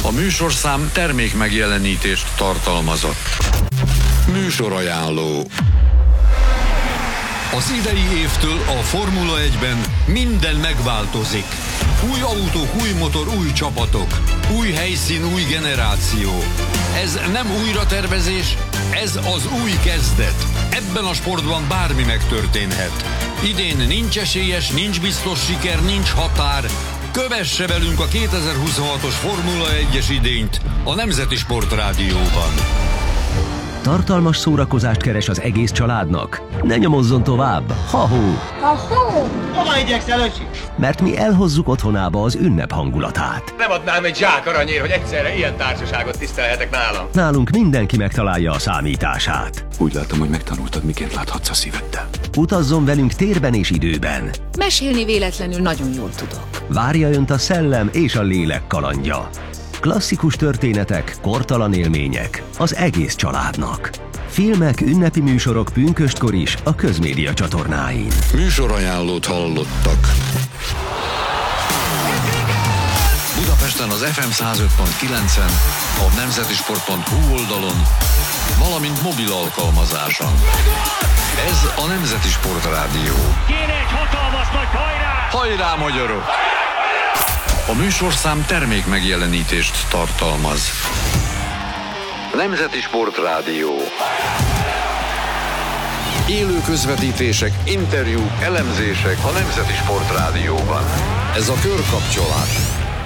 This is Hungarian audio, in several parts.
A műsorszám termék megjelenítést tartalmazott. Műsorajánló. Az idei évtől a Formula 1-ben minden megváltozik. Új autók, új motor, új csapatok. Új helyszín, új generáció. Ez nem újratervezés, ez az új kezdet. Ebben a sportban bármi megtörténhet. Idén nincs esélyes, nincs biztos siker, nincs határ. Kövesse velünk a 2026-os Formula 1-es idényt a Nemzeti Sport Rádióban. Tartalmas szórakozást keres az egész családnak? Ne nyomozzon tovább! Ha-hó! Hova igyekszel, öcsi? Mert mi elhozzuk otthonába az ünnep hangulatát. Nem adnám egy zsák aranyért, hogy egyszerre ilyen társaságot tisztelhetek nálam. Nálunk mindenki megtalálja a számítását. Úgy látom, hogy megtanultad, miként láthatsz a szíveddel. Utazzon velünk térben és időben. Mesélni véletlenül nagyon jól tudok. Várja önt a szellem és a lélek kalandja. Klasszikus történetek, kortalan élmények az egész családnak. Filmek, ünnepi műsorok pünköstkor is a Közmédia csatornáin. Műsorajánlót hallottak. Budapesten az FM 105.9-en, a nemzetisport.hu oldalon, valamint mobil alkalmazáson. Ez a Nemzeti Sport Rádió. Kéne egy hatalmas nagy hajrá! Hajrá, magyarok! A műsorszám termék megjelenítést tartalmaz. Nemzeti Sport Rádió. Élő közvetítések, interjúk, elemzések a Nemzeti Sport Rádióban. Ez a körkapcsolás.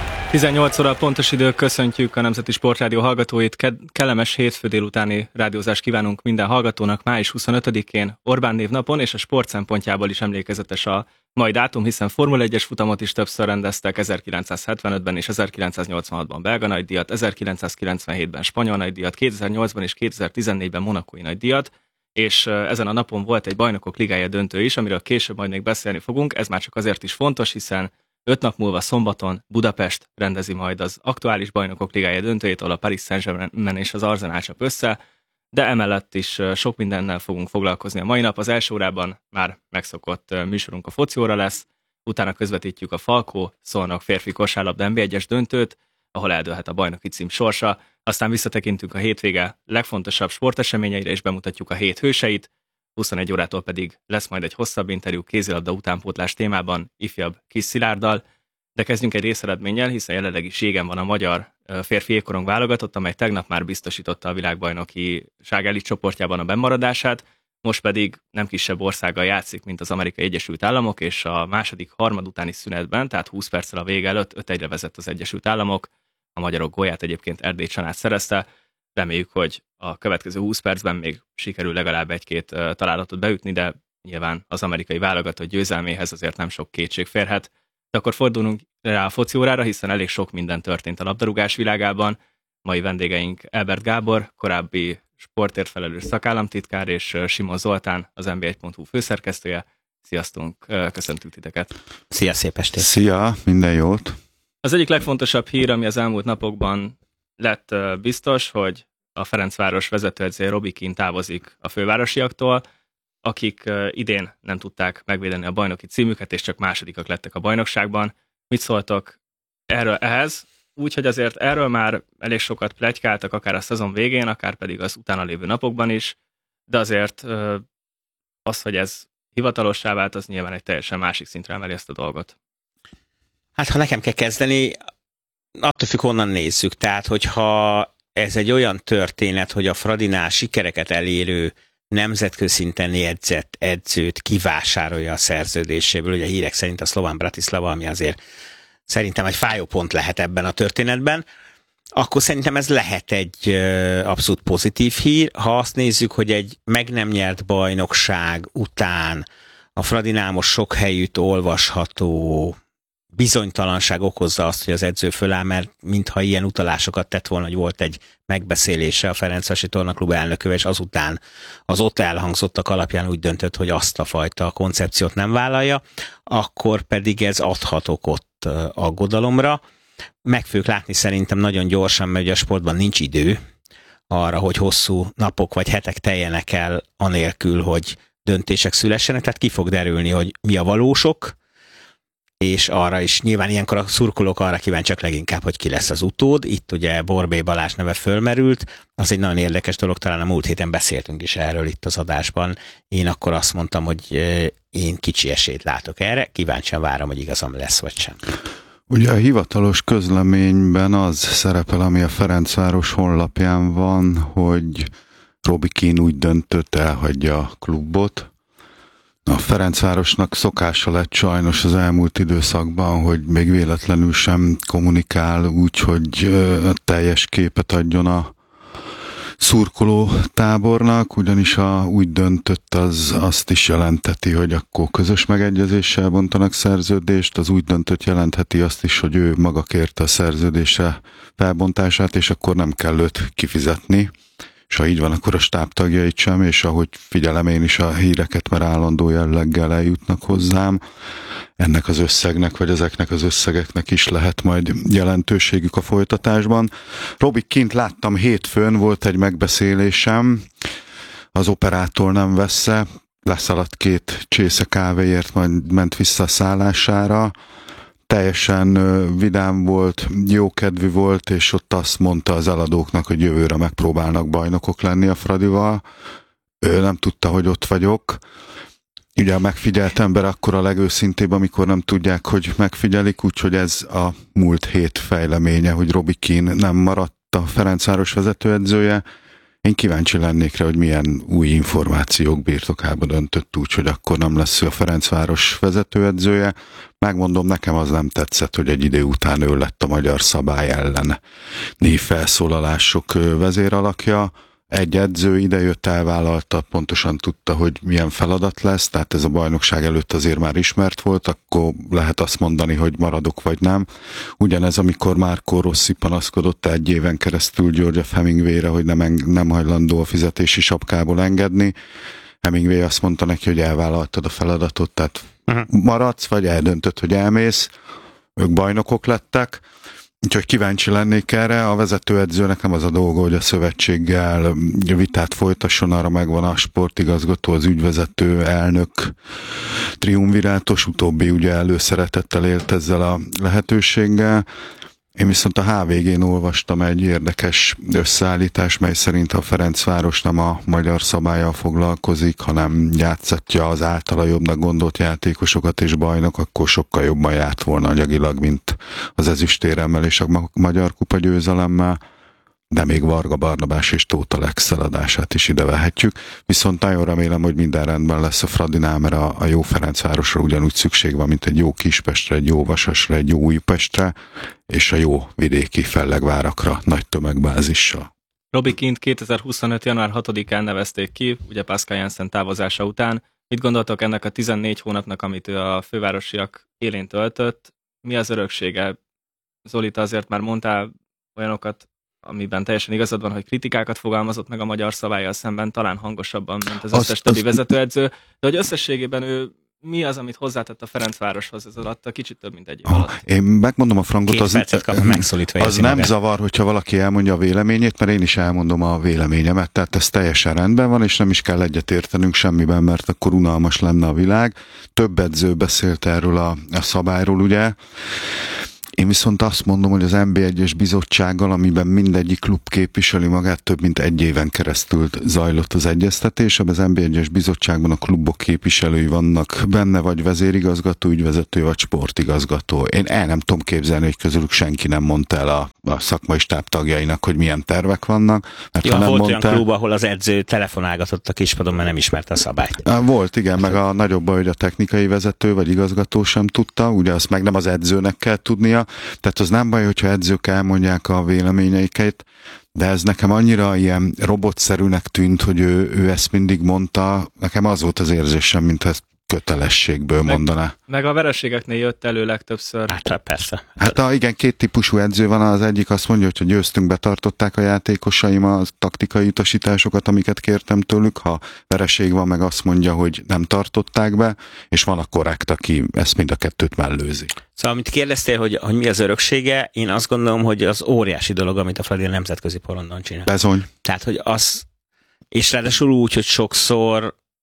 18 óra pontos idő, köszöntjük a Nemzeti Sportrádió hallgatóit. Kellemes hétfő délutáni rádiózást kívánunk minden hallgatónak május 25-én, Orbán névnapon, és a sport szempontjából is emlékezetes a mai dátum, hiszen Formula 1-es futamot is többször rendeztek, 1975-ben és 1986-ban belga nagydíjat, 1997-ben spanyol nagydíjat, 2008-ban és 2014-ben monakói nagydíjat, és ezen a napon volt egy bajnokok ligája döntő is, amiről később majd még beszélni fogunk. Ez már csak azért is fontos, hiszen 5 nap múlva szombaton Budapest rendezi majd az aktuális bajnokok ligája döntőjét, ahol a Paris Saint-Germain és az Arsenal csap össze, de emellett is sok mindennel fogunk foglalkozni a mai nap. Az első órában már megszokott műsorunk a foci óra lesz, utána közvetítjük a Falkó Szolnok férfi kosárlabda NB1-es döntőt, ahol eldőlhet a bajnoki cím sorsa, aztán visszatekintünk a hétvége legfontosabb sporteseményeire és bemutatjuk a hét hőseit, 21 órától pedig lesz majd egy hosszabb interjú kézilabda utánpótlás témában ifjabb Kis Szilárddal, de kezdjünk egy részeredménnyel, hiszen jelenleg is égen van a magyar férfi jégkorong válogatott, amely tegnap már biztosította a világbajnokiság elit csoportjában a bennmaradását, most pedig nem kisebb országgal játszik, mint az Amerikai Egyesült Államok, és a második harmad utáni szünetben, tehát 20 perccel a vége előtt 5-1-re vezet az Egyesült Államok, a magyarok gólját egyébként Erdély Csanát szerezte. Reméljük, hogy a következő 20 percben még sikerül legalább egy-két találatot beütni, de nyilván az amerikai válogatott győzelméhez azért nem sok kétség férhet. De akkor fordulunk rá a foci órára, hiszen elég sok minden történt a labdarúgás világában. Mai vendégeink Elbert Gábor, korábbi sportért felelős szakállamtitkár, és Simon Zoltán, az nb1.hu főszerkesztője. Sziasztunk, köszöntünk titeket! Szia, szép estét! Szia, minden jót! Az egyik legfontosabb hír, ami az elmúlt napokban lett biztos, hogy a Ferencváros vezetőedzője Robi Kín távozik a fővárosiaktól, akik idén nem tudták megvédeni a bajnoki címüket, és csak másodikak lettek a bajnokságban. Mit szóltok ehhez? Úgyhogy azért erről már elég sokat pletykáltak, akár a szezon végén, akár pedig az utána lévő napokban is, de azért az, hogy ez hivatalossá vált, az nyilván egy teljesen másik szintre emeli ezt a dolgot. Hát, ha nekem kell kezdeni, attól függ, honnan nézzük. Tehát, hogyha ez egy olyan történet, hogy a Fradinál sikereket elérő nemzetközi szinten jegyzett edzőt kivásárolja a szerződéséből, ugye a hírek szerint a Slovan Bratislava, ami azért szerintem egy fájó pont lehet ebben a történetben, akkor szerintem ez lehet egy abszolút pozitív hír. Ha azt nézzük, hogy egy meg nem nyert bajnokság után a Fradinál most sok helyütt olvasható bizonytalanság okozza azt, hogy az edző föláll, mert mintha ilyen utalásokat tett volna, hogy volt egy megbeszélése a Ferencvárosi Tornaklub elnökével, és azután az ott elhangzottak alapján úgy döntött, hogy azt a fajta koncepciót nem vállalja, akkor pedig ez adhat okot aggodalomra. Meg fogjuk látni szerintem nagyon gyorsan, mert ugye a sportban nincs idő arra, hogy hosszú napok vagy hetek teljenek el anélkül, hogy döntések szülessenek, tehát ki fog derülni, hogy mi a valósok, és arra is nyilván ilyenkor a szurkolók arra kíváncsiak leginkább, hogy ki lesz az utód. Itt ugye Borbély Balázs neve fölmerült, az egy nagyon érdekes dolog, talán a múlt héten beszéltünk is erről itt az adásban. Én akkor azt mondtam, hogy én kicsi esélyt látok erre, kíváncsian várom, hogy igazam lesz vagy sem. Ugye a hivatalos közleményben az szerepel, ami a Ferencváros honlapján van, hogy Robbie Keane úgy döntött, elhagyja a klubot. A Ferencvárosnak szokása lett sajnos az elmúlt időszakban, hogy még véletlenül sem kommunikál úgy, hogy teljes képet adjon a szurkoló tábornak, ugyanis úgy döntött, az azt is jelenteti, hogy akkor közös megegyezéssel bontanak szerződést, az úgy döntött jelentheti azt is, hogy ő maga kérte a szerződése felbontását, és akkor nem kell őt kifizetni. És ha így van, akkor a stábtagjait sem, és ahogy figyelem én is a híreket, mert állandó jelleggel eljutnak hozzám, ennek az összegnek, vagy ezeknek az összegeknek is lehet majd jelentőségük a folytatásban. Robbie Keane-t láttam hétfőn, volt egy megbeszélésem, az operátor nem vesz-e, leszaladt 2 csésze kávéért, majd ment vissza a szállására. Teljesen vidám volt, jókedvű volt, és ott azt mondta az eladóknak, hogy jövőre megpróbálnak bajnokok lenni a Fradival. Ő nem tudta, hogy ott vagyok. Ugye a megfigyelt ember akkor a legőszintébb, amikor nem tudják, hogy megfigyelik, úgyhogy ez a múlt hét fejleménye, hogy Robbie Keane nem maradt a Ferencváros vezetőedzője. Én kíváncsi lennék rá, hogy milyen új információk birtokába döntött úgy, hogy akkor nem lesz a Ferencváros vezetőedzője. Megmondom, nekem az nem tetszett, hogy egy idő után ő lett a magyar szabály elleni felszólalások vezéralakja. Egy edző idejött, elvállalta, pontosan tudta, hogy milyen feladat lesz, tehát ez a bajnokság előtt azért már ismert volt, akkor lehet azt mondani, hogy maradok vagy nem. Ugyanez, amikor Marco Rossi panaszkodott 1 éven keresztül Georgia Hemingwayre, hogy nem hajlandó a fizetési sapkából engedni. Hemingway azt mondta neki, hogy elvállaltad a feladatot, tehát maradsz, vagy eldöntöd, hogy elmész. Ők bajnokok lettek. Úgyhogy kíváncsi lennék erre, a vezetőedzőnek nem az a dolga, hogy a szövetséggel vitát folytasson, arra megvan a sportigazgató, az ügyvezető, elnök, triumvirátus, utóbbi ugye előszeretettel élt ezzel a lehetőséggel. Én viszont a HVG-n olvastam egy érdekes összeállítás, mely szerint a Ferencváros nem a magyar szabállyal foglalkozik, hanem játszatja az általa jobbnak gondolt játékosokat és bajnok, akkor sokkal jobban járt volna anyagilag, mint az ezüstéremmel és a Magyar Kupa győzelemmel, de még Varga Barnabás és Tóth Alex eladását is ide vehetjük. Viszont nagyon remélem, hogy minden rendben lesz a Fradinál, mert a jó Ferencvárosra ugyanúgy szükség van, mint egy jó Kispestre, egy jó Vasasra, egy jó Újpestre, és a jó vidéki Fellegvárakra nagy tömegbázissal. Robbie Keane 2025. január 6-án nevezték ki, ugye Pascal Jansen távozása után. Mit gondoltok ennek a 14 hónapnak, amit ő a fővárosiak élén töltött? Mi az öröksége? Zoli, te azért már mondtál olyanokat, amiben teljesen igazad van, hogy kritikákat fogalmazott meg a magyar szabállyal szemben, talán hangosabban, mint az összes többi vezetőedző, de hogy összességében ő mi az, amit hozzátett a Ferencvároshoz ez alatt a kicsit több, mint egy év alatt? Én megmondom a frankot, az nem zavar, hogyha valaki elmondja a véleményét, mert én is elmondom a véleményemet, tehát ez teljesen rendben van, és nem is kell egyetértenünk semmiben, mert akkor unalmas lenne a világ. Több edző beszélt erről a szabályról, ugye. Én viszont azt mondom, hogy az NB1-es bizottsággal, amiben mindegyik klub képviseli magát, több mint 1 éven keresztül zajlott az egyeztetés. Az NB1-es bizottságban a klubok képviselői vannak benne, vagy vezérigazgató, ügyvezető, vagy sportigazgató. Én el nem tudom képzelni, hogy közülük senki nem mondta el a szakmai stáb tagjainak, hogy milyen tervek vannak. Mert ja, volt olyan klub, ahol az edző telefonálgatott a kispadon, mert nem ismerte a szabályt. Volt, igen, meg a nagyobb baj, hogy a technikai vezető, vagy igazgató sem tudta, ugye azt meg nem az edzőnek kell tudnia. Tehát az nem baj, hogyha edzők elmondják a véleményeiket, de ez nekem annyira ilyen robotszerűnek tűnt, hogy ő ezt mindig mondta. Nekem az volt az érzésem, mint ezt kötelességből mondaná. Meg a vereségeknél jött elő legtöbbször. Hát persze. Hát igen, 2 típusú edző van, az egyik azt mondja, hogy győztünk, betartották a játékosaim a taktikai utasításokat, amiket kértem tőlük, ha vereség van, meg azt mondja, hogy nem tartották be, és van a korrekt, aki ezt mind a kettőt mellőzi. Szóval, amit kérdeztél, hogy mi az öröksége, én azt gondolom, hogy az óriási dolog, amit a Fradi nemzetközi porondon csinál. Bezony. Tehát, hogy az, és ráadásul úgy, hogy sokszor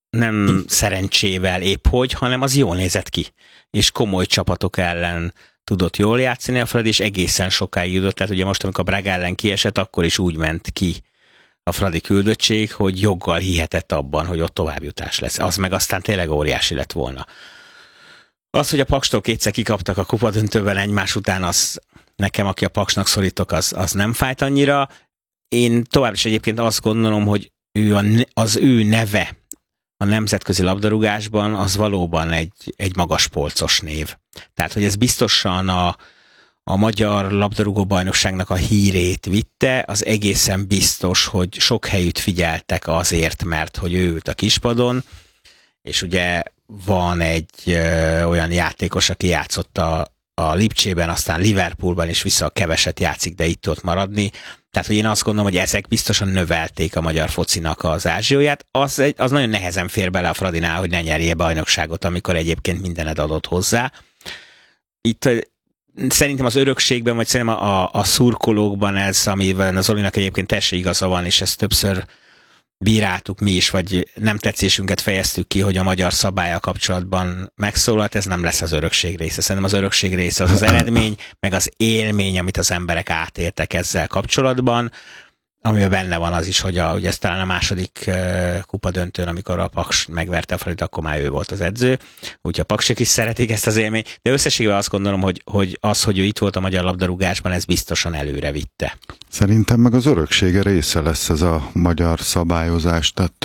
nem szerencsével épp hogy, hanem az jól nézett ki. És komoly csapatok ellen tudott jól játszani a Fradi, és egészen sokáig jutott. Tehát ugye most, amikor a Braga ellen kiesett, akkor is úgy ment ki a Fradi küldöttség, hogy joggal hihetett abban, hogy ott továbbjutás lesz. Az meg aztán tényleg óriási lett volna. Az, hogy a Pakstól kétszer kikaptak a kupadöntőben egymás után, az nekem, aki a Paksnak szorítok, az nem fájt annyira. Én tovább is egyébként azt gondolom, hogy az ő neve a nemzetközi labdarúgásban az valóban egy magas polcos név. Tehát, hogy ez biztosan a magyar labdarúgó-bajnokságnak a hírét vitte, az egészen biztos, hogy sok helyütt figyeltek azért, mert hogy ő ült a kispadon, és ugye van egy olyan játékos, aki játszott a Lipcsében, aztán Liverpoolban, és vissza keveset játszik, de itt ott maradni. Tehát, hogy én azt gondolom, hogy ezek biztosan növelték a magyar focinak az ázsióját. Az nagyon nehezen fér bele a Fradinál, hogy ne nyerje bajnokságot, amikor egyébként mindened adott hozzá. Itt szerintem az örökségben, vagy szerintem a szurkolókban ez, amivel az Zolinak egyébként teljesen igaza van, és ezt többször bíráltuk mi is, vagy nem tetszésünket fejeztük ki, hogy a magyar szabállyal kapcsolatban megszólalt, ez nem lesz az örökség része. Szerintem az örökség része az eredmény, meg az élmény, amit az emberek átéltek ezzel kapcsolatban, amiben benne van az is, hogy ugye ez talán a második kupadöntőn, amikor a Paks megverte a Fradit, akkor már ő volt az edző, úgyhogy a Paksik is szeretik ezt az élményt, de összességében azt gondolom, hogy ő itt volt a magyar labdarúgásban, ez biztosan előre vitte. Szerintem meg az öröksége része lesz ez a magyar szabályozás, tehát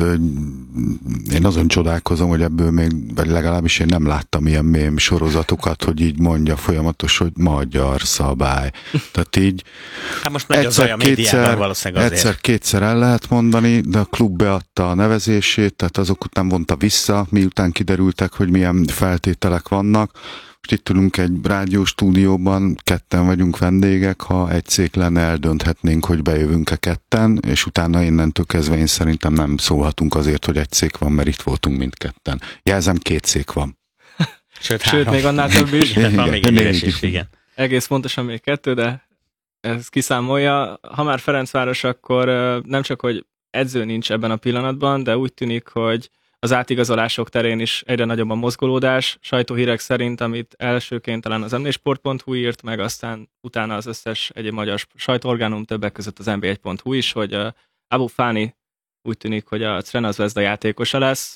én azon csodálkozom, hogy ebből még, vagy legalábbis én nem láttam ilyen mém sorozatokat, hogy így mondja folyamatos, hogy magyar szabály. Tehát így hát most megy az olyan médiában valószínűleg azért. Egyszer-kétszer el lehet mondani, de a klub beadta a nevezését, tehát azok után vonta vissza, miután kiderültek, hogy milyen feltételek vannak. Most itt ülünk egy rádióstúdióban, ketten vagyunk vendégek, ha egy szék lenne, eldönthetnénk, hogy bejövünk-e ketten, és utána innentől kezdve én szerintem nem szólhatunk azért, hogy egy szék van, mert itt voltunk mindketten. Jelzem, 2 szék van. Sőt még annál több is. Van még egy üres is, igen. Egész pontosan még 2, de ez kiszámolja. Ha már Ferencváros, akkor nem csak, hogy edző nincs ebben a pillanatban, de úgy tűnik, hogy az átigazolások terén is egyre nagyobb a mozgolódás. Sajtóhírek szerint, amit elsőként talán az mnsport.hu írt, meg aztán utána az összes egyéb magyar sajtóorgánum, többek között az nb1.hu is, hogy Abu Fani úgy tűnik, hogy a Crvena Zvezda játékosa lesz.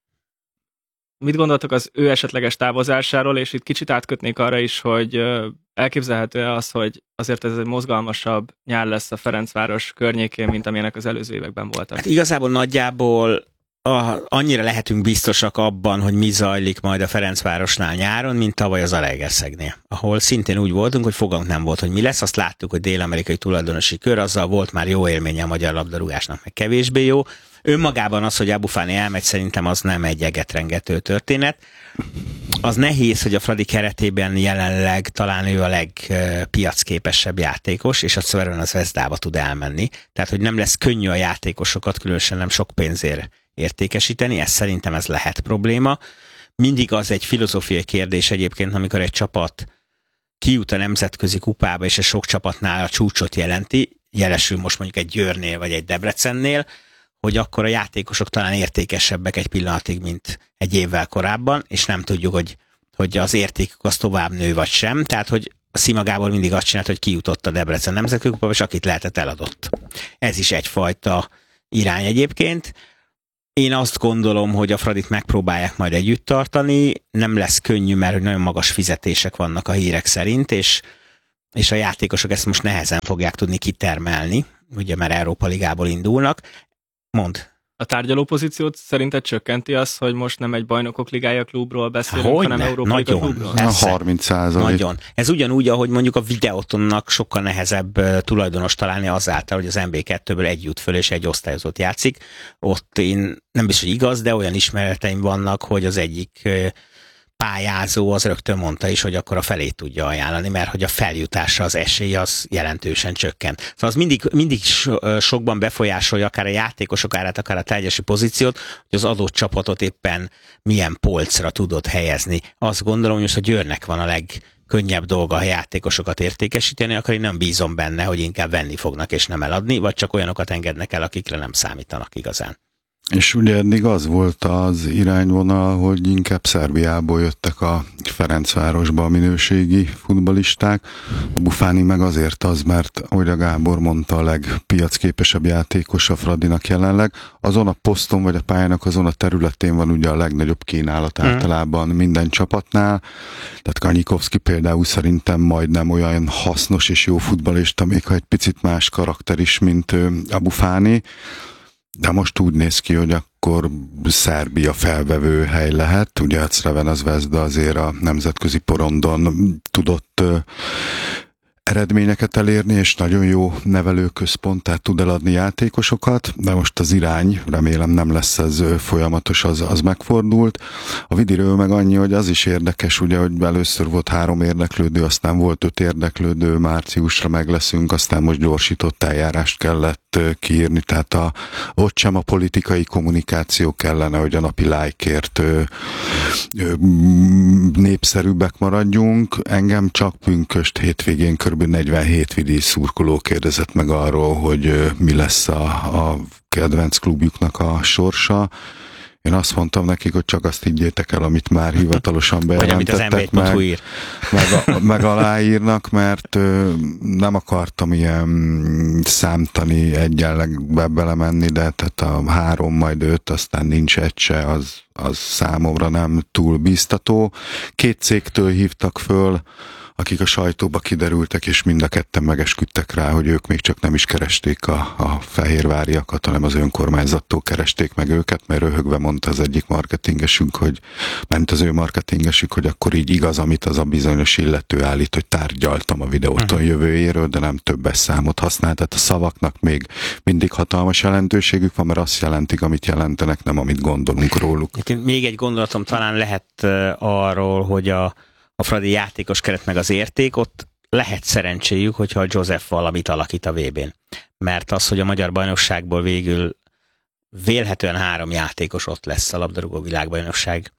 Mit gondoltok az ő esetleges távozásáról, és itt kicsit átkötnék arra is, hogy elképzelhető-e az, hogy azért ez egy mozgalmasabb nyár lesz a Ferencváros környékén, mint amilyenek az előző években voltak? Hát igazából nagyjából annyira lehetünk biztosak abban, hogy mi zajlik majd a Ferencvárosnál nyáron, mint tavaly az Zalaegerszegnél, ahol szintén úgy voltunk, hogy fogalmunk nem volt, hogy mi lesz. Azt láttuk, hogy dél-amerikai tulajdonosi kör, azzal volt már jó élménye a magyar labdarúgásnak, meg kevésbé jó. Önmagában az, hogy Abu Fani elmegy, szerintem az nem egy egetrengető történet. Az nehéz, hogy a Fradi keretében jelenleg talán ő a legpiacképesebb játékos, és a Crvena Zvezdába tud elmenni. Tehát, hogy nem lesz könnyű a játékosokat, különösen nem sok pénzért értékesíteni, szerintem ez lehet probléma. Mindig az egy filozófiai kérdés egyébként, amikor egy csapat kijut a nemzetközi kupába, és ez sok csapatnál a csúcsot jelenti, jelesül most mondjuk egy Győrnél, vagy egy Debrecennél, hogy akkor a játékosok talán értékesebbek egy pillanatig, mint egy évvel korábban, és nem tudjuk, hogy az értékük az tovább nő, vagy sem. Tehát, hogy a Szima Gábor mindig azt csinált, hogy kijutott a Debrecen nemzetközi kupába, és akit lehetett, eladott. Ez is egyfajta irány egyébként. Én azt gondolom, hogy a Fradit megpróbálják majd együtt tartani, nem lesz könnyű, mert nagyon magas fizetések vannak a hírek szerint, és a játékosok ezt most nehezen fogják tudni kitermelni, ugye mert Európa Ligából indulnak. Mondd. A tárgyaló pozíciót szerinted csökkenti az, hogy most nem egy bajnokok ligája klubról beszélünk, hanem Európa Liga klubról? 30%. Nagyon. Ez ugyanúgy, ahogy mondjuk a Videotonnak sokkal nehezebb tulajdonos találni azáltal, hogy az NB2-ből egy jut föl és egy osztályozott játszik. Ott én nem biztos, hogy igaz, de olyan ismereteim vannak, hogy az egyik pályázó az rögtön mondta is, hogy akkor a felét tudja ajánlani, mert hogy a feljutásra az esély az jelentősen csökken. Szóval az mindig sokban befolyásolja akár a játékosok árát, akár a tárgyalási pozíciót, hogy az adott csapatot éppen milyen polcra tudod helyezni. Azt gondolom, hogy a Győrnek van a legkönnyebb dolga a játékosokat értékesíteni, akkor én nem bízom benne, hogy inkább venni fognak és nem eladni, vagy csak olyanokat engednek el, akikre nem számítanak igazán. És ugye eddig az volt az irányvonal, hogy inkább Szerbiából jöttek a Ferencvárosba a minőségi futballisták. A Bufáni meg azért az, mert ahogy a Gábor mondta, a legpiacképesebb játékos a Fradinak jelenleg. Azon a poszton vagy a pályának azon a területén van ugye a legnagyobb kínálat általában minden csapatnál. Tehát Kanyikovszki például szerintem majdnem olyan hasznos és jó futballista, még ha egy picit más karakter is, mint a Bufáni. De most úgy néz ki, hogy akkor Szerbia felvevő hely lehet. Ugye a Crvena Zvezda azért a nemzetközi porondon tudott eredményeket elérni, és nagyon jó nevelőközponttá tud eladni játékosokat, de most az irány, remélem nem lesz ez folyamatos, az megfordult. A Vidiről meg annyi, hogy az is érdekes, ugye, hogy először volt 3 érdeklődő, aztán volt 5 érdeklődő, márciusra meg leszünk, aztán most gyorsított eljárást kellett kiírni, tehát ott sem a politikai kommunikáció kellene, hogy a napi lájkért népszerűbbek maradjunk. Engem csak pünköst hétvégén kb. 47 vidi szurkoló kérdezett meg arról, hogy mi lesz a kedvenc klubjuknak a sorsa. Én azt mondtam nekik, hogy csak azt higgyétek el, amit már hivatalosan bejelentettek, meg aláírnak, mert nem akartam ilyen számtani egyenlegbe belemenni, de tehát a 3, majd 5, aztán nincs egy se, az számomra nem túl bíztató. 2 cégtől hívtak föl, akik a sajtóba kiderültek, és mind a ketten megesküdtek rá, hogy ők még csak nem is keresték a fehérváriakat, hanem az önkormányzattól keresték meg őket, mert röhögve mondta az egyik marketingesünk, hogy ment az ő marketingesük, hogy akkor így igaz, amit az a bizonyos illető állít, hogy tárgyaltam a videóton jövőjéről, de nem többes számot használt. Tehát a szavaknak még mindig hatalmas jelentőségük van, mert azt jelentik, amit jelentenek, nem amit gondolunk róluk. Még egy gondolatom talán lehet arról, hogy a Fradi játékos keret meg az érték, ott lehet szerencséjük, hogyha a Joseph valamit alakít a VB-n. Mert az, hogy a magyar bajnokságból végül vélhetően 3 játékos ott lesz a labdarúgó világbajnokság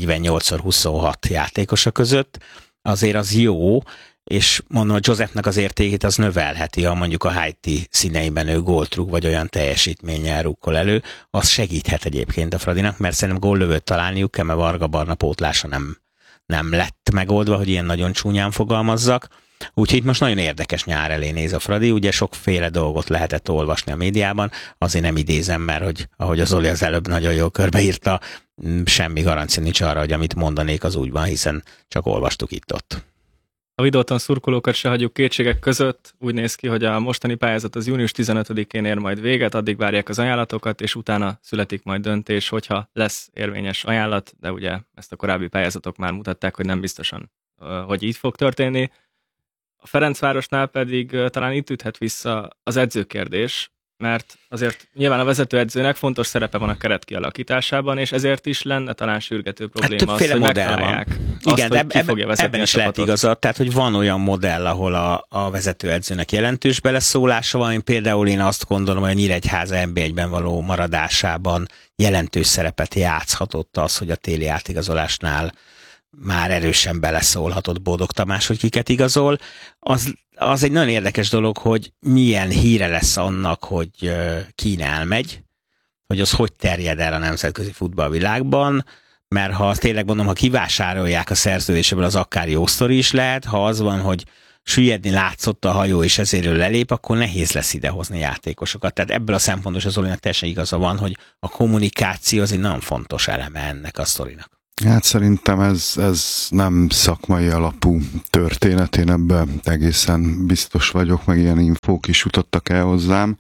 48x26 játékosa között, azért az jó, és mondom, a Josephnek az értékét az növelheti, ha mondjuk a Haiti színeiben ő gólt rúg, vagy olyan teljesítménnyel rúgkol elő, az segíthet egyébként a Fradinak, mert szerintem góllövőt találniuk kell, mert Varga Barna pótlása nem lett megoldva, hogy ilyen nagyon csúnyán fogalmazzak. Úgyhogy itt most nagyon érdekes nyár elé néz a Fradi, ugye sokféle dolgot lehetett olvasni a médiában, azért nem idézem, mert hogy ahogy az Zoli az előbb nagyon jól körbeírta, semmi garancia nincs arra, hogy amit mondanék az úgy van, hiszen csak olvastuk itt-ott. A videóton szurkolókat se hagyjuk kétségek között. Úgy néz ki, hogy a mostani pályázat az június 15-én ér majd véget, addig várják az ajánlatokat, és utána születik majd döntés, hogyha lesz érvényes ajánlat, de ugye ezt a korábbi pályázatok már mutatták, hogy nem biztosan, hogy így fog történni. A Ferencvárosnál pedig talán itt üthet vissza az edzőkérdés, mert azért nyilván a vezetőedzőnek fontos szerepe van a keret kialakításában, és ezért is lenne talán sürgető probléma az, hogy megtalálják azt, igen, hogy ki fogja vezetni ebben is lehet igazad, tehát hogy van olyan modell, ahol a vezetőedzőnek jelentős beleszólása van, például én azt gondolom, hogy a Nyíregyháza NB1-ben való maradásában jelentős szerepet játszhatott az, hogy a téli átigazolásnál már erősen beleszólhatott Bódog Tamás, hogy kiket igazol. Az egy nagyon érdekes dolog, hogy milyen híre lesz annak, hogy Kína elmegy, hogy az hogy terjed el a nemzetközi futballvilágban, mert ha tényleg mondom, ha kivásárolják a szerződéseből, az akár jó sztori is lehet, ha az van, hogy süllyedni látszott a hajó, és ezért ő lelép, akkor nehéz lesz idehozni játékosokat. Tehát ebből a szempontból az Zolinak teljesen igaza van, hogy a kommunikáció az egy nagyon fontos eleme ennek a sztorinak. Hát szerintem ez nem szakmai alapú történet, én ebben egészen biztos vagyok, meg ilyen infók is jutottak el hozzám.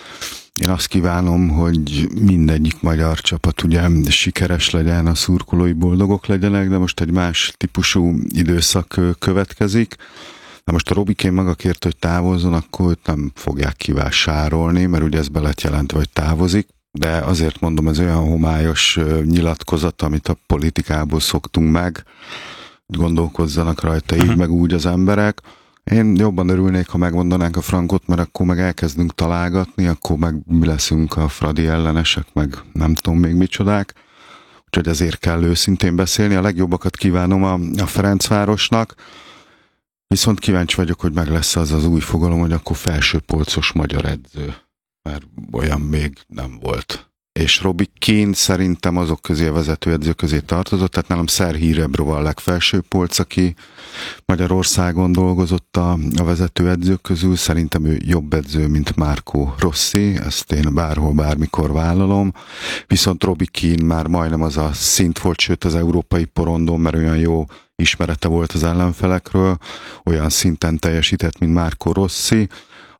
Én azt kívánom, hogy mindegyik magyar csapat ugye sikeres legyen, a szurkolói boldogok legyenek, de most egy más típusú időszak következik. Na most a Robikén maga kért, hogy távozzon, akkor őt nem fogják kivásárolni, mert ugye ez be lett jelentve, hogy távozik. De azért mondom, ez olyan homályos nyilatkozat, amit a politikából szoktunk meg, gondolkozzanak rajta így, meg úgy az emberek. Én jobban örülnék, ha megmondanánk a frankot, mert akkor meg elkezdünk találgatni, akkor meg mi leszünk a Fradi ellenesek, meg nem tudom még micsodák. Úgyhogy ezért kell őszintén beszélni. A legjobbakat kívánom a Ferencvárosnak, viszont kíváncsi vagyok, hogy meg lesz az új fogalom, hogy akkor felsőpolcos magyar edző. Mert olyan még nem volt. és Robbie Keane szerintem azok közé, a vezetőedző közé tartozott, tehát nálam Serhij Rebrov a legfelső polc, aki Magyarországon dolgozott a vezetőedzők közül, szerintem ő jobb edző, mint Marco Rossi, ezt én bárhol, bármikor vállalom, viszont Robbie Keane már majdnem az a szint volt, sőt az európai porondon, mert olyan jó ismerete volt az ellenfelekről, olyan szinten teljesített, mint Marco Rossi. A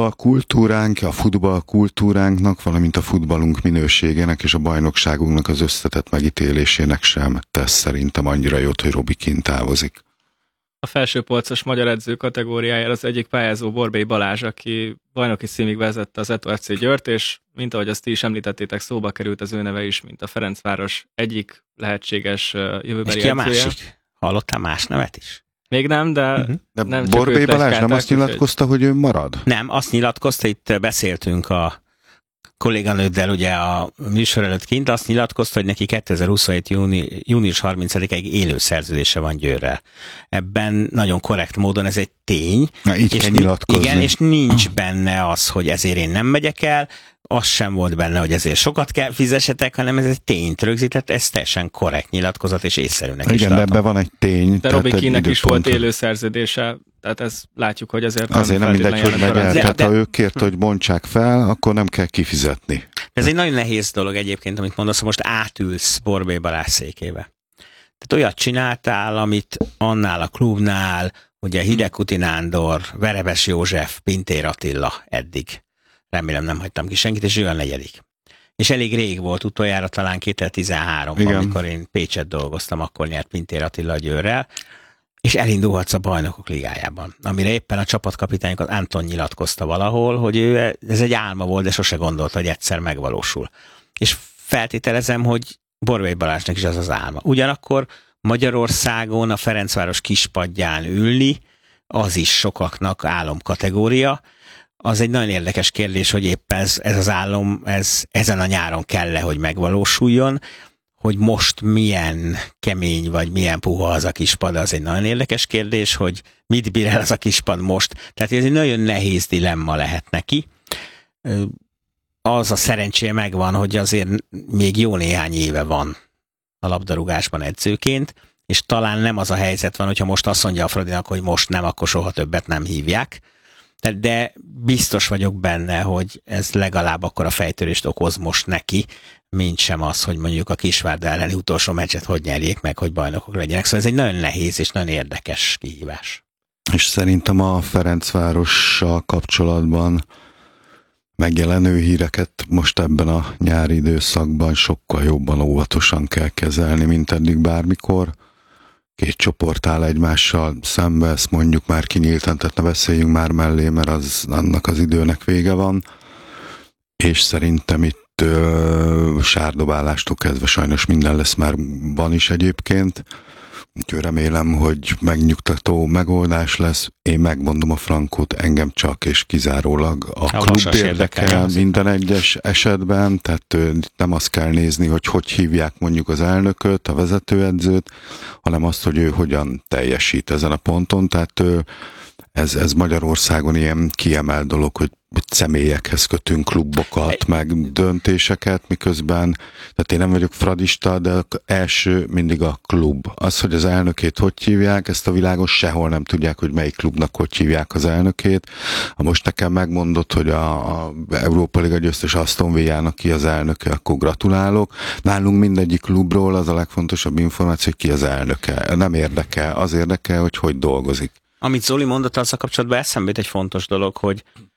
futballkultúránknak, valamint a futballunk minőségének és a bajnokságunknak az összetett megítélésének sem tesz szerintem annyira jót, hogy Robbie Keane távozik. A felsőpolcos magyar edző kategóriájára az egyik pályázó Borbély Balázs, aki bajnoki címig vezette az Eto FC Győrt, és mint ahogy azt ti is említettétek, szóba került az ő neve is, mint a Ferencváros egyik lehetséges jövőbeli edzője. És ki a másik? Hallottál más nevet is? Még nem, de nem Borbély Balázs nem azt nyilatkozta, hogy ő marad? Nem, azt nyilatkozta, itt beszéltünk a kolléganőddel ugye a műsor előtt kint, azt nyilatkozta, hogy neki 2027. június 30-ig élő szerződése van Győrrel. Ebben nagyon korrekt módon ez egy tény. Na, így és kell nyilatkozni. Igen, és nincs benne az, hogy ezért én nem megyek el, az sem volt benne, hogy ezért sokat kell fizessetek, hanem ez egy tényt rögzített, ez teljesen korrekt nyilatkozat, és észszerűnek is igen, de ebben van egy tény. De Robbie Keane-nek is volt élő szerződése, tehát ezt látjuk, hogy azért nem mindegy, hogy megy el. Tehát ha ő kért, hogy bontsák fel, akkor nem kell kifizetni. Ez egy nagyon nehéz dolog egyébként, amit mondasz, most átülsz Borbély Balázs székébe. Tehát olyat csináltál, amit annál a klubnál, ugye Hidegkuti Nándor, Verebes József, Pintér Attila eddig. Remélem nem hagytam ki senkit, és ő a negyedik. És elég rég volt, utoljára talán 2013-ban, amikor én Pécset dolgoztam, akkor nyert Pintér Attila a Győrrel, és elindulhatsz a Bajnokok Ligájában, amire éppen a csapatkapitányok az Anton nyilatkozta valahol, hogy ez egy álma volt, de sose gondolta, hogy egyszer megvalósul. És feltételezem, hogy Borbély Balázsnak is az az álma. Ugyanakkor Magyarországon a Ferencváros kispadján ülni, az is sokaknak álomkategória. Az egy nagyon érdekes kérdés, hogy éppen ez az álom, ezen a nyáron kell-e, hogy megvalósuljon, hogy most milyen kemény, vagy milyen puha az a kispad, az egy nagyon érdekes kérdés, hogy mit bír el az a kispad most. Tehát ez egy nagyon nehéz dilemma lehet neki. Az a szerencséje megvan, hogy azért még jó néhány éve van a labdarúgásban edzőként, és talán nem az a helyzet van, hogyha most azt mondja a Fradinak, hogy most nem, akkor soha többet nem hívják. De biztos vagyok benne, hogy ez legalább akkor a fejtörést okoz most neki, mint sem az, hogy mondjuk a Kisvárda elleni utolsó meccset hogy nyerjék meg, hogy bajnokok legyenek. Szóval ez egy nagyon nehéz és nagyon érdekes kihívás. És szerintem a Ferencvárossal kapcsolatban megjelenő híreket most ebben a nyári időszakban sokkal jobban óvatosan kell kezelni, mint eddig bármikor. Két csoport áll egymással szembe, ezt mondjuk már kinyíltan, tehát ne beszéljünk már mellé, mert annak az időnek vége van. És szerintem itt sárdobálástól kezdve sajnos minden lesz, már van is egyébként. Úgyhogy remélem, hogy megnyugtató megoldás lesz. Én megmondom a frankót, engem csak és kizárólag a klub érdekel minden egyes esetben, tehát nem azt kell nézni, hogy hívják mondjuk az elnököt, a vezetőedzőt, hanem azt, hogy ő hogyan teljesít ezen a ponton, tehát ez Magyarországon ilyen kiemelt dolog, hogy személyekhez kötünk klubokat, meg döntéseket, miközben, tehát én nem vagyok fradista, de első mindig a klub. Az, hogy az elnökét hogy hívják, ezt a világon sehol nem tudják, hogy melyik klubnak hogy hívják az elnökét. Ha most nekem megmondod, hogy a Európa Liga győztes Aston Villának ki az elnöke, akkor gratulálok. Nálunk mindegyik klubról az a legfontosabb információ, hogy ki az elnöke. Nem érdekel, az érdekel, hogy dolgozik. Amit Zoli mondott, azzal kapcsolatban eszembe jut egy fontos dolog, hogy